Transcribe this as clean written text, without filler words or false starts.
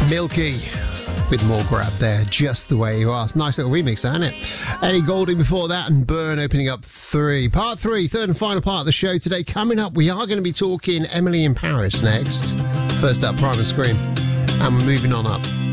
Milky with more grab there, Just the Way You Are. Nice little remix, isn't it? Ellie Goulding before that, and Burn opening up part three, third and final part of the show today. Coming up, we are going to be talking Emily in Paris next. First up, Prime and Scream, and we're moving on up.